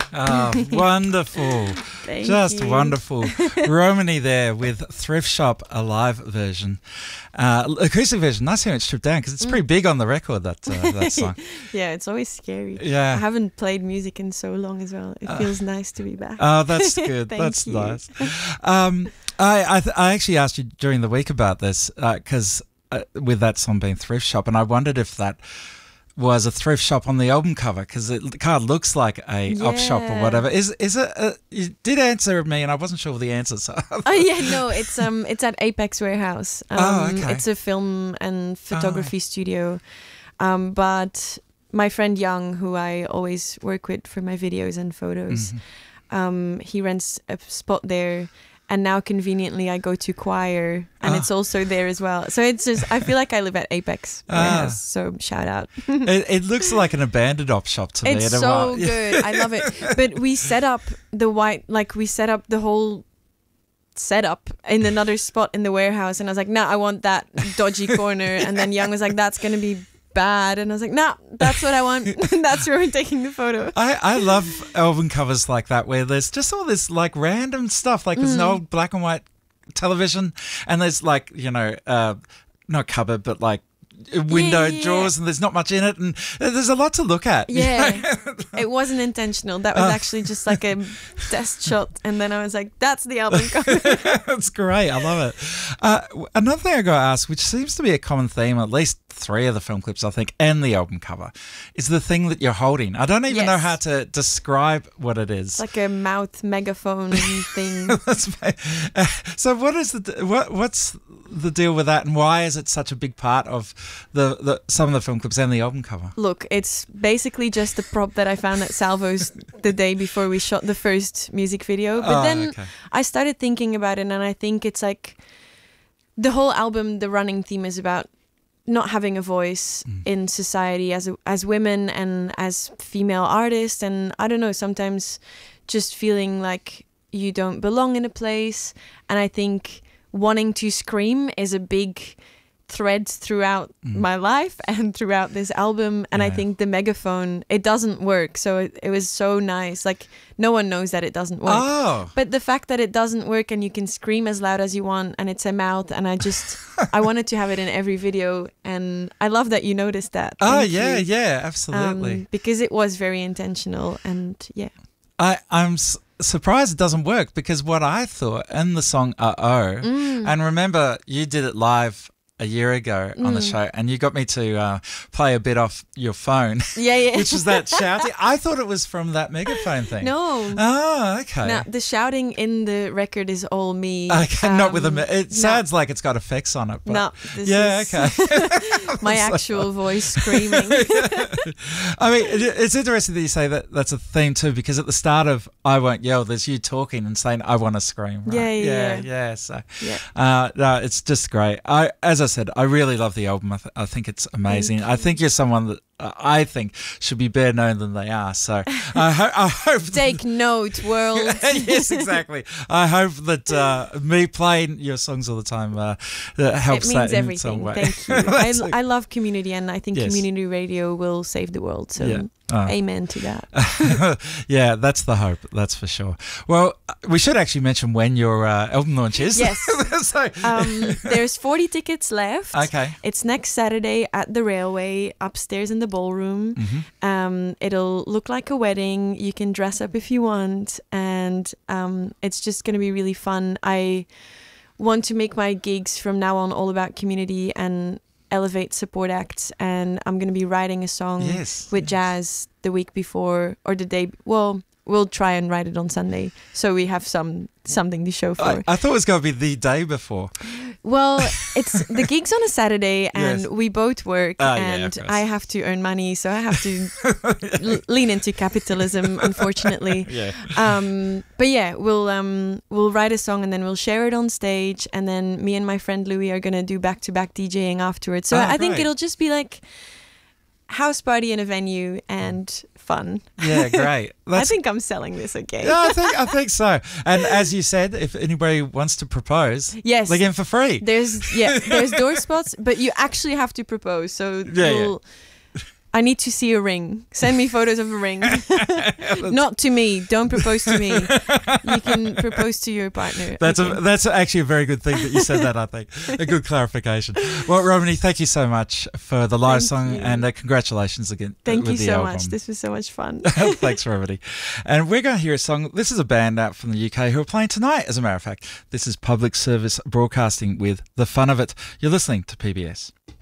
Oh, wonderful. Just wonderful. Romany there with Thrift Shop, a live version. Acoustic version. Nice hearing it stripped down because it's pretty big on the record, that song. Yeah, it's always scary. Yeah. I haven't played music in so long as well. It feels nice to be back. Oh, that's good. That's you. nice. I actually asked you during the week about this because with that song being Thrift Shop, and I wondered if that was a thrift shop on the album cover because it kind of looks like a op shop or whatever. Is it? You did answer me, and I wasn't sure of the answer. So. Oh yeah, no, it's at Apex Warehouse. Okay. It's a film and photography studio, but my friend Young, who I always work with for my videos and photos, he rents a spot there. And now conveniently I go to choir and it's also there as well. So it's just, I feel like I live at Apex Warehouse, so shout out. It looks like an abandoned op shop to me. It's so good. I love it. But we set up the whole setup in another spot in the warehouse. And I was like, nah, I want that dodgy corner. And then Young was like, that's going to be bad, and I was like, nah, that's what I want. That's where we're taking the photo. I love album covers like that where there's just all this like random stuff, like there's an old black and white television and there's like, not cupboard but like window drawers and there's not much in it and there's a lot to look at. It wasn't intentional. That was actually just like a test shot, and then I was like, that's the album cover. That's great. I love it. Another thing I got to ask, which seems to be a common theme, at least 3 of the film clips I think and the album cover, is the thing that you're holding. I don't even know how to describe what it is. It's like a mouth megaphone thing. So what is what's the deal with that, and why is it such a big part of the some of the film clips and the album cover? Look, it's basically just a prop that I found at Salvo's the day before we shot the first music video. But then I started thinking about it, and I think it's like the whole album, the running theme is about not having a voice in society as women and as female artists, and I don't know, sometimes just feeling like you don't belong in a place. And I think wanting to scream is a big thread throughout my life and throughout this album, and I think the megaphone, it doesn't work, so it was so nice. Like, no one knows that it doesn't work, but the fact that it doesn't work and you can scream as loud as you want and it's a mouth, and I wanted to have it in every video, and I love that you noticed that. Thank you. Absolutely, because it was very intentional. And I'm surprised it doesn't work, because what I thought in the song and remember you did it live a year ago on the show, and you got me to play a bit off your phone. Which was that shouting. I thought it was from that megaphone thing. No. Oh, okay. Now, the shouting in the record is all me. Okay, not with it sounds like it's got effects on it. But no, this is my actual voice screaming. I mean, it's interesting that you say that that's a theme too, because at the start of I Won't Yell, there's you talking and saying, I want to scream. Right? Yeah. So, no, it's just great. As I said, I really love the album. I think it's amazing. I think you're someone that I think should be better known than they are. So I hope. Take note, world. Yes, exactly. I hope that me playing your songs all the time helps. It means everything. Some way. Thank you. I love community, and I think community radio will save the world. So amen to that. Yeah, that's the hope. That's for sure. Well, we should actually mention when your album launch is. Yes. So, there's 40 tickets left. Okay. It's next Saturday at the Railway, upstairs in the ballroom. It'll look like a wedding. You can dress up if you want, and it's just going to be really fun. I want to make my gigs from now on all about community and elevate support acts, and I'm going to be writing a song with Jazz the week before, or the day. Well, we'll try and write it on Sunday, so we have something to show for. I thought it was going to be the day before. Well, it's the gig's on a Saturday, and we both work, and I have to earn money, so I have to lean into capitalism, unfortunately. But yeah, we'll write a song, and then we'll share it on stage, and then me and my friend Louis are gonna do back-to-back DJing afterwards. So I think it'll just be like house party in a venue and fun. Yeah, great. I think I'm selling this again. Yeah, I think so. And as you said, if anybody wants to propose, look in for free. There's door spots, but you actually have to propose. So I need to see a ring. Send me photos of a ring. Not to me. Don't propose to me. You can propose to your partner. That's actually a very good thing that you said that, I think. A good clarification. Well, Romany, thank you so much for the live song and congratulations again. Thank you so much. This was so much fun. Thanks, Romany. And we're going to hear a song. This is a band out from the UK who are playing tonight, as a matter of fact. This is Public Service Broadcasting with The Fun of It. You're listening to PBS.